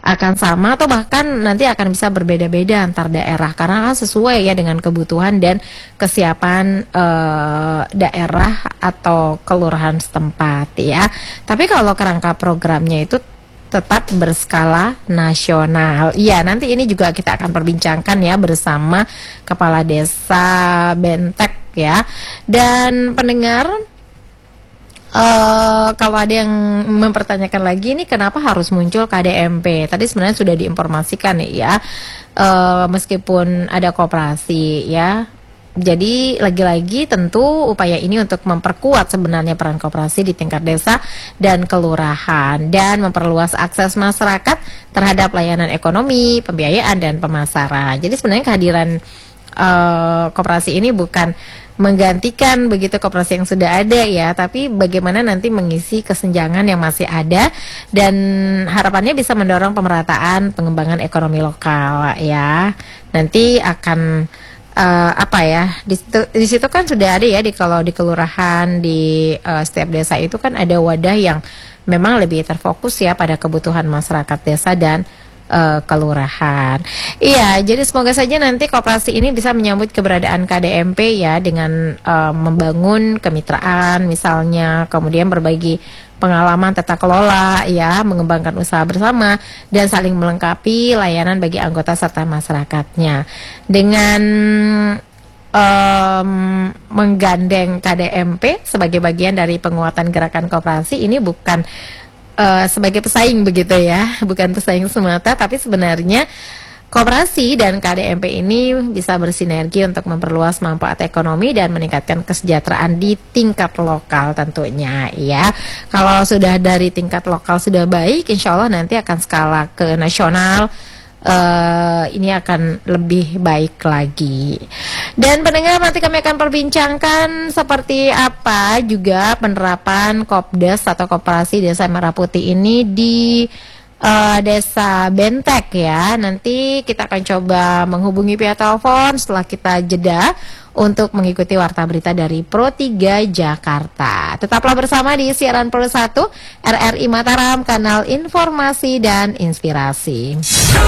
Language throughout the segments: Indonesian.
akan sama atau bahkan nanti akan bisa berbeda-beda antar daerah karena kan sesuai ya dengan kebutuhan dan kesiapan daerah atau kelurahan setempat ya. Tapi kalau kerangka programnya itu tetap berskala nasional. Iya, nanti ini juga kita akan perbincangkan ya bersama Kepala Desa Bentek ya. Dan pendengar, kalau ada yang mempertanyakan lagi ini kenapa harus muncul KDMP? Tadi sebenarnya sudah diinformasikan ya, meskipun ada koperasi ya. Jadi lagi-lagi tentu upaya ini untuk memperkuat sebenarnya peran koperasi di tingkat desa dan kelurahan dan memperluas akses masyarakat terhadap layanan ekonomi, pembiayaan dan pemasaran. Jadi sebenarnya kehadiran koperasi ini bukan menggantikan begitu koperasi yang sudah ada ya, tapi bagaimana nanti mengisi kesenjangan yang masih ada dan harapannya bisa mendorong pemerataan pengembangan ekonomi lokal ya. Nanti akan di situ kan sudah ada ya kalau di kelurahan di setiap desa itu kan ada wadah yang memang lebih terfokus ya pada kebutuhan masyarakat desa dan kelurahan. Iya, jadi semoga saja nanti koperasi ini bisa menyambut keberadaan KDMP ya dengan membangun kemitraan misalnya, kemudian berbagi pengalaman tata kelola ya, mengembangkan usaha bersama dan saling melengkapi layanan bagi anggota serta masyarakatnya. Dengan menggandeng KDMP sebagai bagian dari penguatan gerakan koperasi ini bukan sebagai pesaing begitu ya, bukan pesaing semata, tapi sebenarnya koperasi dan KDMP ini bisa bersinergi untuk memperluas manfaat ekonomi dan meningkatkan kesejahteraan di tingkat lokal tentunya ya. Kalau sudah dari tingkat lokal sudah baik, insya Allah nanti akan skala ke nasional ini akan lebih baik lagi. Dan pendengar, nanti kami akan perbincangkan seperti apa juga penerapan Kopdes atau Koperasi Desa Merah Putih ini di Desa Bentek ya. Nanti kita akan coba menghubungi via telepon setelah kita jeda untuk mengikuti warta berita dari Pro 3 Jakarta. Tetaplah bersama di siaran Pro 1 RRI Mataram, kanal informasi dan inspirasi.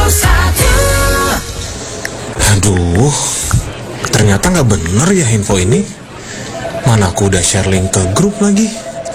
Aduh, ternyata nggak bener ya info ini. Mana aku udah share link ke grup lagi.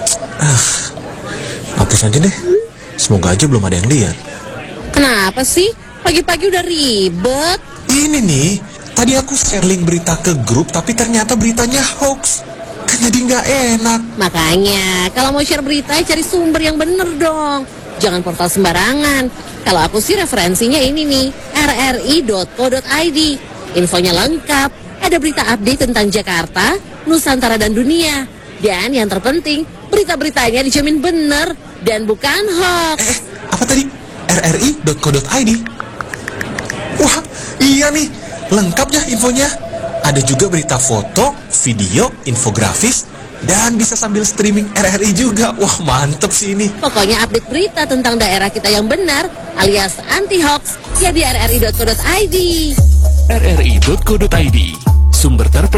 Hapus aja deh. Semoga aja belum ada yang lihat. Kenapa sih? Pagi-pagi udah ribet. Ini nih, tadi aku share link berita ke grup, tapi ternyata beritanya hoax. Kan jadi nggak enak. Makanya, kalau mau share berita, cari sumber yang bener dong. Jangan portal sembarangan. Kalau aku sih referensinya ini nih, rri.co.id. Infonya lengkap, ada berita update tentang Jakarta, Nusantara dan dunia. Dan yang terpenting, berita-beritanya dijamin bener dan bukan hoax. Apa tadi? rri.co.id. Wah, iya nih, lengkap ya infonya. Ada juga berita foto, video, infografis, dan bisa sambil streaming RRI juga. Wah, mantep sih ini. Pokoknya update berita tentang daerah kita yang benar, alias anti-hoax, ya di rri.co.id. rri.co.id, sumber terpercaya.